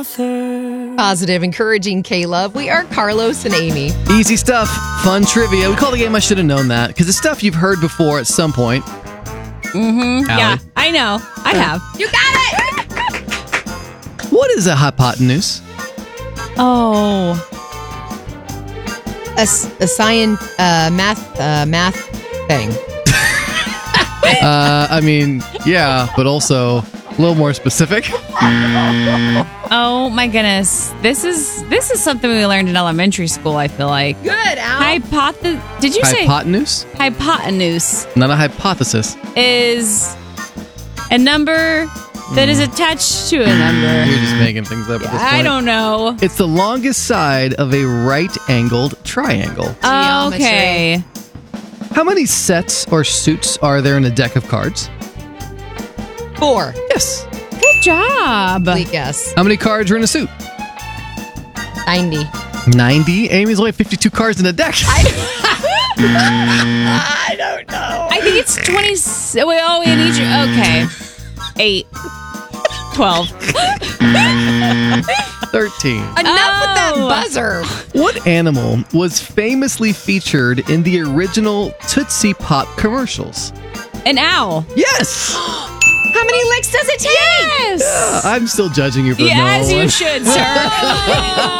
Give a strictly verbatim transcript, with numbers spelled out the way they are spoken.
author. Positive, encouraging K-Love. We are Carlos and Amy. Easy stuff, fun trivia. We call the game I Should Have Known That because it's stuff you've heard before at some point. Mm-hmm. Yeah, I know. I have. You got it! What is a hypotenuse? Oh. A, a science, uh, math, uh, math thing. uh, I mean, yeah, but also a little more specific. Oh my goodness. This is this is something we learned in elementary school, I feel like. Good, Al. Hypothe- Did you say Hypotenuse? hypotenuse Not a hypothesis. is a number that is attached to a number. You're just making things up at this point. I don't know. It's the longest side of a right-angled triangle. Oh, okay. How many sets or suits are there in a deck of cards? Four. Yes. Good job. Complete guess. How many cards are in a suit? ninety. ninety? Amy's only fifty-two cards in a deck. I don't know. I think it's twenty. Wait, oh, in each. Okay. Eight. twelve. thirteen. Enough with that Oh. buzzer. What animal was famously featured in the original Tootsie Pop commercials? An owl. Yes! How many licks does it take? Yes. Uh, I'm still judging you for Yeah, no as you one. should, sir.